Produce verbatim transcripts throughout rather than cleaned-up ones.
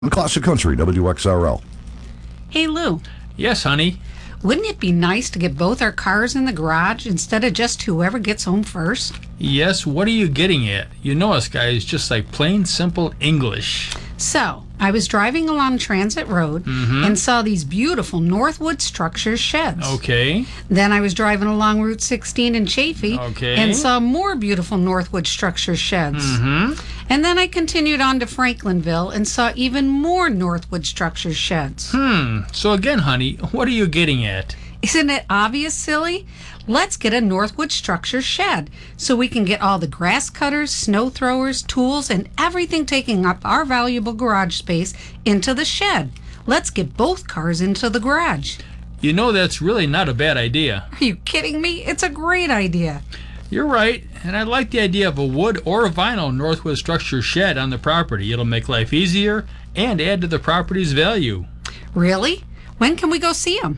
Classic Country, W X R L. Hey, Lou, Yes, honey. wouldn't it be nice to get both our cars in the garage instead of just whoever gets home first? Yes, what are you getting at? You know us guys just like plain simple English. So, I was driving along Transit Road and saw these beautiful Northwood Structures sheds. Okay. Then I was driving along Route sixteen in Chaffee Okay. and saw more beautiful Northwood Structures sheds. Mm-hmm. And then I continued on to Franklinville and saw even more Northwood Structures sheds. Hmm. So again, honey, what are you getting at? Isn't it obvious, silly? Let's get a Northwood Structures shed so we can get all the grass cutters, snow throwers, tools, and everything taking up our valuable garage space into the shed. Let's get both cars into the garage. You know that's really not a bad idea. Are you kidding me? It's a great idea. You're right, and I like the idea of a wood or a vinyl Northwood structure shed on the property. It'll make life easier and add to the property's value. Really? When can we go see them?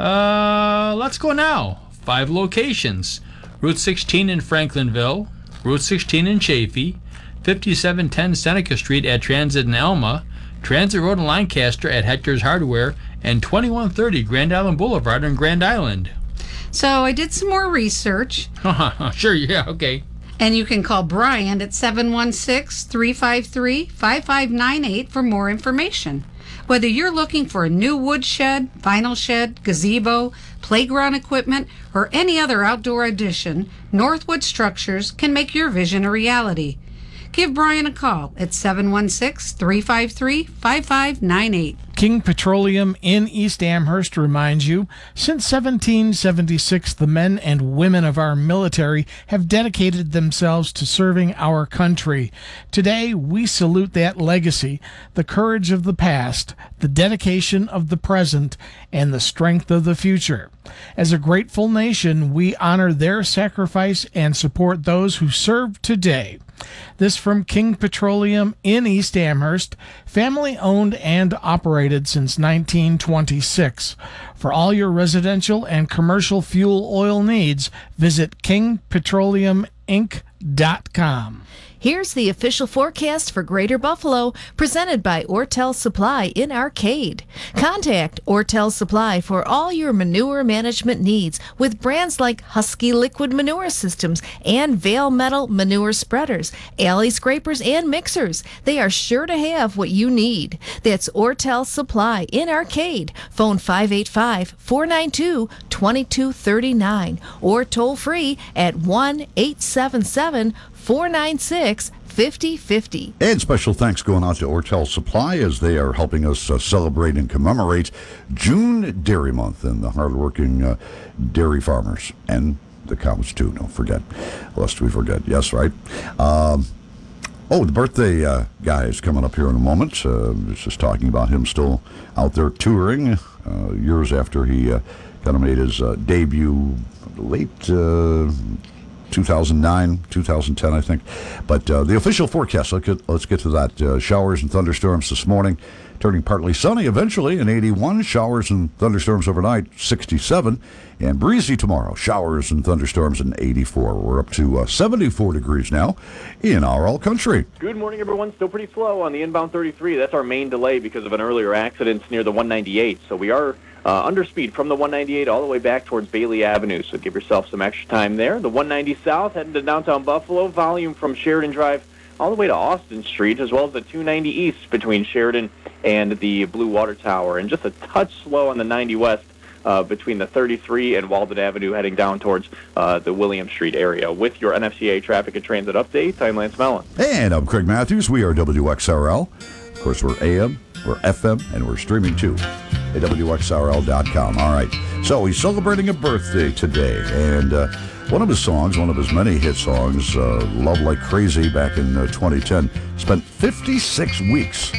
Uh, let's go now. Five locations. Route sixteen in Franklinville, Route sixteen in Chaffee, fifty-seven ten Seneca Street at Transit in Elma, Transit Road in Lancaster at Hector's Hardware, and twenty-one thirty Grand Island Boulevard in Grand Island. So I did some more research, Sure, yeah, okay. and you can call Brian at seven one six, three five three, five five nine eight for more information. Whether you're looking for a new wood shed, vinyl shed, gazebo, playground equipment, or any other outdoor addition, Northwood Structures can make your vision a reality. Give Brian a call at seven one six, three five three, five five nine eight. King Petroleum in East Amherst reminds you, since seventeen seventy-six, the men and women of our military have dedicated themselves to serving our country. Today, we salute that legacy, the courage of the past, the dedication of the present, and the strength of the future. As a grateful nation, we honor their sacrifice and support those who serve today. This from King Petroleum in East Amherst, family owned and operated since nineteen twenty-six. For all your residential and commercial fuel oil needs, visit king petroleum inc dot com. Here's the official forecast for Greater Buffalo, presented by Ortel Supply in Arcade. Contact Ortel Supply for all your manure management needs with brands like Husky Liquid Manure Systems and Vale Metal Manure Spreaders, alley scrapers, and mixers. They are sure to have what you need. That's Ortel Supply in Arcade. Phone five eight five, four nine two, two two three nine or toll free at one eight seven seven, four nine six, five zero five zero. And special thanks going out to Ortel Supply as they are helping us uh, celebrate and commemorate June Dairy Month and the hardworking uh, dairy farmers and the cows too. Don't forget, lest we forget. Yes, right. Um, oh, the birthday uh, guy is coming up here in a moment. Uh, I was just talking about him still out there touring uh, years after he uh, kind of made his uh, debut late. Uh, two thousand nine, two thousand ten, I think. But uh, the official forecast, let's get, let's get to that. Uh, showers and thunderstorms this morning, turning partly sunny eventually in eighty-one. Showers and thunderstorms overnight, sixty-seven. And breezy tomorrow, showers and thunderstorms in eighty-four. We're up to uh, seventy-four degrees now in our all country. Good morning, everyone. Still pretty slow on the inbound thirty-three. That's our main delay because of an earlier accident near the one ninety-eight. So we are Uh, under speed from the one ninety-eight all the way back towards Bailey Avenue, so give yourself some extra time there. The one ninety South heading to downtown Buffalo, volume from Sheridan Drive all the way to Austin Street, as well as the two ninety East between Sheridan and the Blue Water Tower, and just a touch slow on the ninety West uh, between the thirty-three and Walden Avenue heading down towards uh, the William Street area. With your N F C A traffic and transit update, I'm Lance Mellon. And I'm Craig Matthews. We are W X R L. Of course, we're A M, we're F M, and we're streaming too at W X R L dot com. All right. So he's celebrating a birthday today. And uh, one of his songs, one of his many hit songs, uh, Love Like Crazy, back in uh, twenty ten, spent fifty-six weeks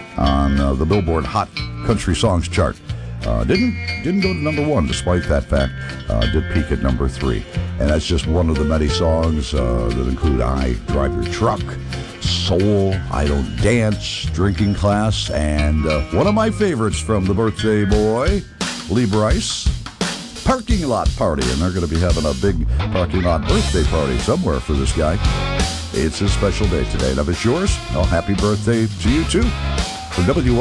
on uh, the Billboard Hot Country Songs chart. Uh, didn't didn't go to number one, despite that fact. Uh, did peak at number three. And that's just one of the many songs uh, that include I Drive Your Truck, Soul, I Don't Dance, Drinking Class, and uh, one of my favorites from the birthday boy, Lee Brice, Parking Lot Party. And they're going to be having a big parking lot birthday party somewhere for this guy. It's his special day today. And if it's yours, well, happy birthday to you too. For W